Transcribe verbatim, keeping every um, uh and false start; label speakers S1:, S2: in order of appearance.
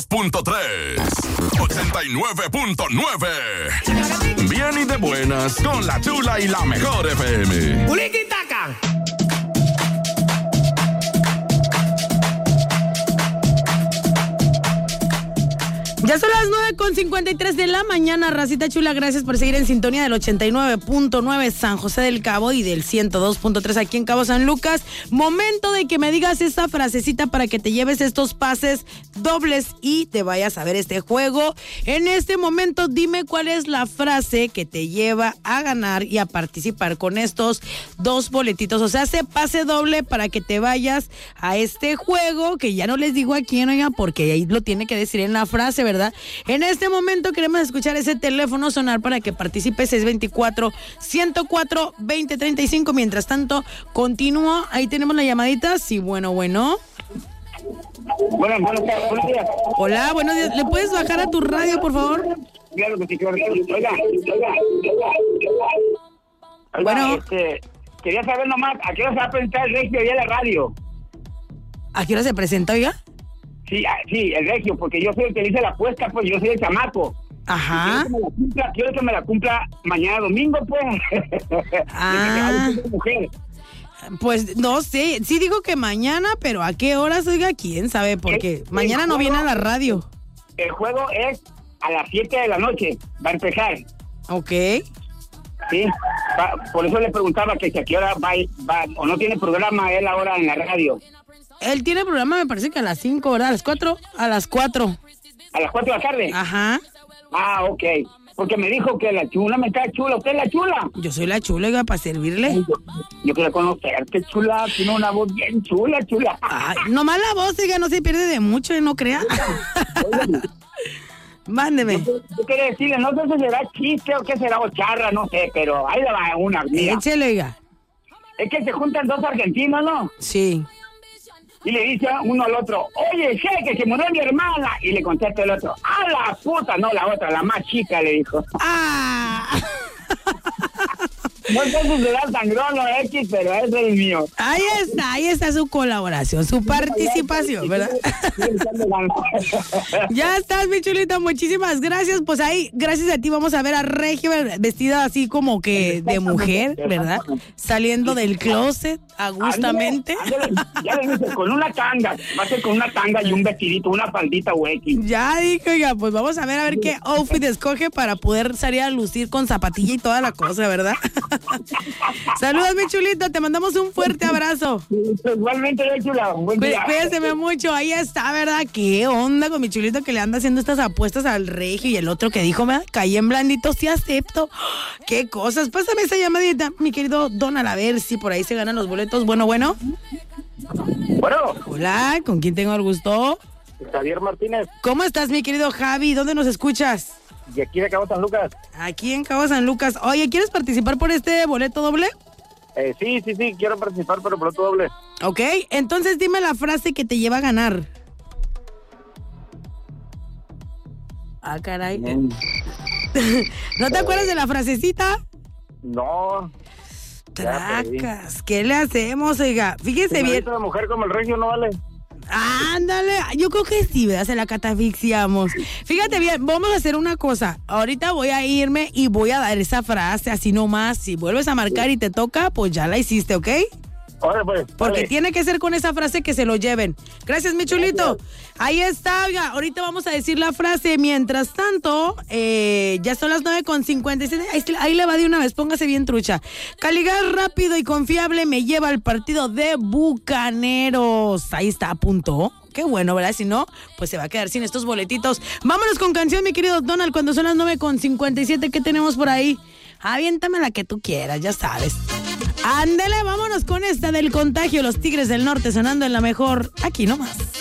S1: Punto tres, ochenta y nueve punto nueve. Bien y de buenas con la Chula y la Mejor F M.
S2: ¡Uliquitaca!
S3: Ya son las nueve con cincuenta y tres de la mañana, racita chula, gracias por seguir en sintonía del ochenta y nueve punto nueve San José del Cabo y del ciento dos punto tres aquí en Cabo San Lucas. Momento de que me digas esta frasecita para que te lleves estos pases dobles y te vayas a ver este juego. En este momento dime cuál es la frase que te lleva a ganar y a participar con estos dos boletitos. O sea, hace pase doble para que te vayas a este juego, que ya no les digo a quién, oiga, porque ahí lo tiene que decir en la frase, ¿verdad? En este momento queremos escuchar ese teléfono sonar para que participe. Seis dos cuatro, uno cero cuatro, dos cero tres cinco. Mientras tanto, continúo. Ahí tenemos la llamadita. Sí, bueno, bueno.
S4: Bueno, buenos días. Buenos días.
S3: Hola, buenos días. ¿Le puedes bajar a tu radio, por favor?
S4: Claro que sí, claro que sí. Oiga, oiga, oiga.
S3: Bueno.
S4: Este, quería saber nomás, ¿a qué hora se va a presentar el Regio ya en la radio?
S3: ¿A qué hora se presenta, oiga?
S4: Sí, sí, el Regio, porque yo soy el que dice la apuesta, pues yo soy el chamaco.
S3: Ajá.
S4: Quiero que me la cumpla, quiero que me la cumpla mañana domingo, pues.
S3: Ah.
S4: Mujer.
S3: Pues no sé, sí digo que mañana, pero ¿a qué horas, oiga? ¿Quién sabe? Porque
S4: el,
S3: mañana
S4: el
S3: no
S4: juego,
S3: viene a la radio.
S4: El juego es a las siete de la noche, va a empezar.
S3: Ok.
S4: Sí, va, por eso le preguntaba que si a qué hora va, va o no tiene programa él ahora en la radio.
S3: Él tiene programa, me parece que a las cinco, ¿verdad? ¿A las cuatro? A las cuatro.
S4: ¿A las cuatro de la tarde?
S3: Ajá.
S4: Ah, ok. Porque me dijo que la chula me está chula. ¿Usted es la chula?
S3: Yo soy la chula, oiga, para servirle.
S4: Yo, yo quiero conocerte, chula. Tiene una voz bien chula, chula.
S3: Ay, nomás la voz, oiga, no se pierde de mucho, ¿eh? No crea. Mándeme.
S4: Yo, yo quería decirle, no sé si será chiste o qué será, o charra, no sé, pero ahí le va una. Mira.
S3: Échale, oiga.
S4: Es que se juntan dos argentinos, ¿no?
S3: Sí.
S4: Y le dice uno al otro, oye, sé que se murió mi hermana. Y le contesta el otro, ¡a la puta! No, la otra, la más chica, le dijo.
S3: ¡Ah!
S4: No sé si será sangrón o X, pero ese es el mío.
S3: Ahí está, ahí está su colaboración, su participación, ¿verdad? Ya estás, mi chulita, muchísimas gracias. Pues ahí, gracias a ti, vamos a ver a Regio vestida así como que de mujer, ¿verdad? Saliendo del closet, agustamente.
S4: Ya le dije, con una tanga, va a ser con una tanga y un vestidito, una faldita o X.
S3: Ya dije, oiga, pues vamos a ver a ver qué outfit escoge para poder salir a lucir con zapatilla y toda la cosa, ¿verdad? Saludos, mi chulito, te mandamos un fuerte abrazo.
S4: Igualmente, chula, buen día.
S3: Cuídese mucho, ahí está, ¿verdad? ¿Qué onda con mi chulito que le anda haciendo estas apuestas al Regio? Y el otro que dijo, me caí en blandito, sí acepto. Qué cosas, pásame esa llamadita, mi querido Donald, a ver si por ahí se ganan los boletos. Bueno, bueno.
S4: Bueno.
S3: Hola, ¿con quién tengo el gusto?
S4: Javier Martínez.
S3: ¿Cómo estás, mi querido Javi? ¿Dónde nos escuchas?
S4: Y aquí de Cabo San Lucas.
S3: Aquí en Cabo San Lucas. Oye, ¿quieres participar por este boleto doble?
S4: Eh, sí, sí, sí, quiero participar, pero boleto doble.
S3: Ok, entonces dime la frase que te lleva a ganar. Ah, caray. Mm. ¿No te acuerdas de la frasecita?
S4: No.
S3: Tracas, ¿qué le hacemos, oiga? Fíjese
S4: si
S3: bien.
S4: Una mujer como el Regio no vale.
S3: Ándale, yo creo que sí, ¿verdad? Se la catafixiamos. Fíjate bien, vamos a hacer una cosa. Ahorita voy a irme y voy a dar esa frase así nomás. Si vuelves a marcar y te toca, pues ya la hiciste, ¿ok?
S4: Ahora pues.
S3: Porque
S4: dale.
S3: Tiene que ser con esa frase que se lo lleven. Gracias, mi chulito. Ahí está, oiga. Ahorita vamos a decir la frase. Mientras tanto, eh, ya son las nueve con cincuenta y siete. Ahí, ahí le va de una vez. Póngase bien trucha. Caligar rápido y confiable me lleva al partido de Bucaneros. Ahí está, apuntó. Qué bueno, ¿verdad? Si no, pues se va a quedar sin estos boletitos. Vámonos con canción, mi querido Donald. Cuando son las nueve con cincuenta y siete, ¿qué tenemos por ahí? Aviéntame la que tú quieras, ya sabes. Ándele, vámonos con esta del Contagio, los Tigres del Norte sonando en la mejor, aquí nomás.